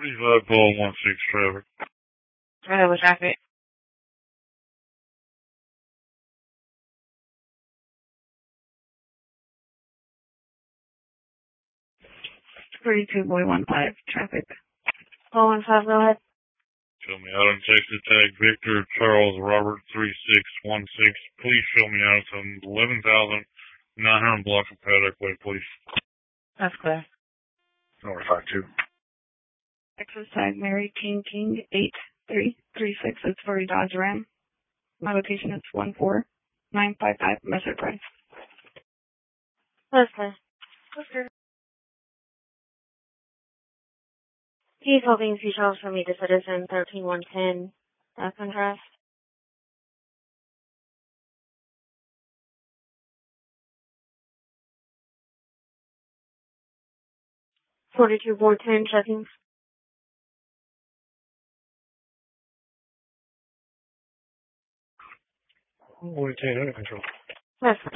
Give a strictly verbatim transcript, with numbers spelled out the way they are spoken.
thirty-five Paul one six traffic. Hello, with traffic. thirty-two boy one five traffic. Paul one five, go ahead. Show me out on Texas tag Victor Charles Robert three six one six. Please show me out some eleven thousand nine hundred block of Paddock Way, please. That's clear. North five two. Texas tag Mary King King eight three three six. It's for a Dodge Ram. My location is one four nine five five Messer Price. That's clear. That's clear. He's hoping two Charles for me to citizen thirteen one ten. That's contrast. forty-two four ten checking. forty-two under control. That's